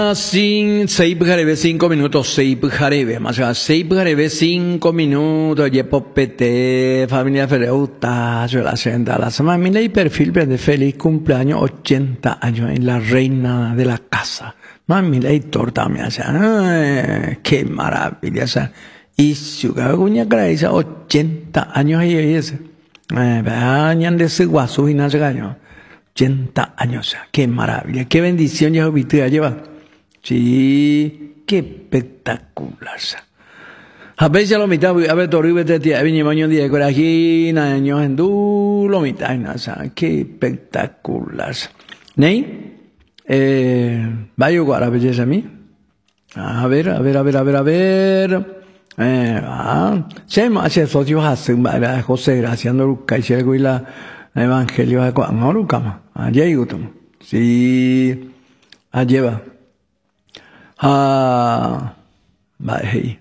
Sin 6:05, 6:05, más o menos 6:05, Yepopete, familia Fereuta, yo la senda, la semana, mira el perfil de feliz cumpleaños, 80 años, en la reina de la casa. Mami, la torta me hace, qué maravilla, y su caguña dice 80 años y ese, vean de ese guaso y nace años, 80 años, qué maravilla, qué bendición ya a llevar. Sí, qué espectacular. A veces lo mitad, a ver, torribe te tía, viene mañana día con aquí, años en du, lo mitad, qué espectacular. ¿Ney? Vaya guara belleza a mí. A ver. Se me hace socio hacen, José, gracias, no, caichelgo y la evangelio de Juan, no, cama. Allá hay otro. Sí, allá va. Vale.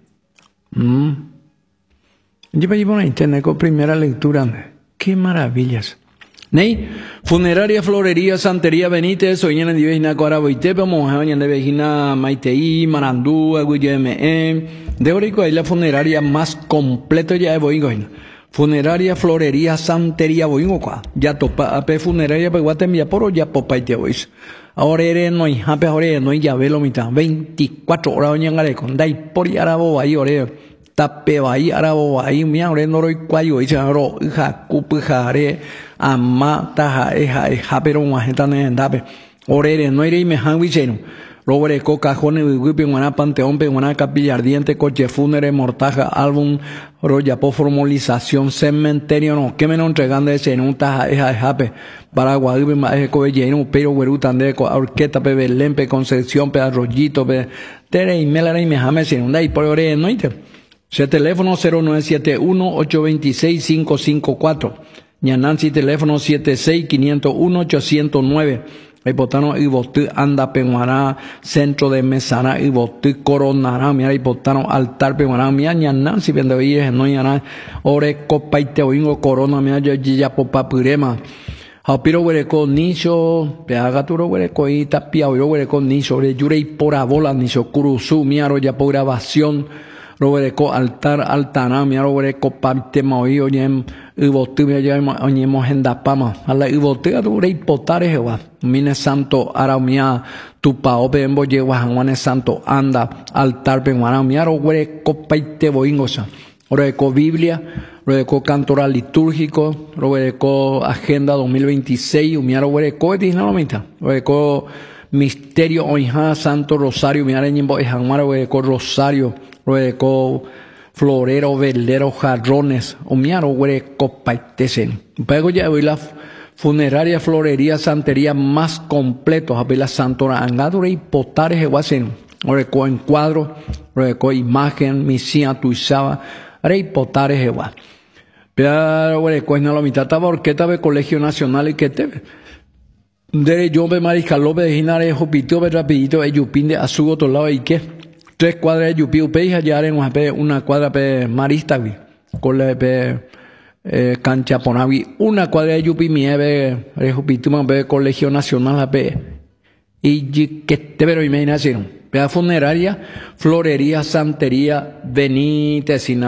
Yo me llevo a internet con primera lectura. Qué maravillas. Ney, funeraria, florería, santería, Benítez, soñan en divina Coaraboitepe, mojañan de vejina, Maitei, Marandú, Agüyeme, de Orico, ahí la funeraria más completa ya de Boingoina. Funeraria, florería, santería, Boingoca. Ya topa, ape funeraria, pues guatemia poro, ya popaite bois. Ahora eres no hay, ape ahora no hay, ya ve lo mitad, 24 horas, oñangare, con dai por y arabo, ahí, ore. Tape ahí, arabo ahí, mi ahora no lo cuayo, y se aro, hija, cupujare, ama, taja, eja, pero un agente en dape. Orere, no iré y me hanwicheno. Robert Coca, cajones, wipi, guaná, panteón, guaná, capilla ardiente, coche fúnebre, mortaja, álbum, rollapó, formalización, cementerio, no, que me no entregando ese, en un taja, jape, para guadubi, mágico, lleno, pero, güerutande, orqueta, pe, belempe, concepción, pe, arroyito, pe, tere, y melara, y me jame, sin un day, por ore, no, ese teléfono 0971-826-554. Ñanansi teléfono 76-501-809. Ahí botano y botu anda peguará centro de mesana y botu coronará mira y botano altar peguará mira ñanansi vende oye no ñana ore copa y te oingo corona mira yo ya popa purema. Haupiro huereco nicho, peagaturo huereco y tapia oiro huereco nicho, re yure y por abola nicho curuzu miaro ya por grabación. Robereco altar altana mi robereco parte maoí oñem ibotu mi oñemos en dapama ala ibotu adure hipotare jehová mine santo aramia tupao pembo lleva juanes santo anda altar penguana mi robereco paite boingosa robereco biblia robereco cantora litúrgico robereco agenda 2026 mi robereco disnalomita robereco misterio oija santo rosario mi areñembo ejanmaro robereco rosario Rueco, florero, velero, jarrones, omiaro, hueco, paitesen. Pego ya voy la funeraria, florería, santería más completos, a ver la santora, angadure y potares, eguacen, rueco encuadro, rueco imagen, misia, tuizaba, rey potares, egua. Pero, hueco, es la mitad, orqueta de Colegio Nacional y que te de yo me mariscalope de Ginare, jopitio, rapidito, eyupín de azugo, otro lado, y qué. 3 cuadras de yupi upe allá en una cuadra pe maristavi con la pe cancha ponavi una cuadra de yupi mieve rejupituma pe Colegio Nacional pe y que te pero imaginación pe funeraria florería santería Benítez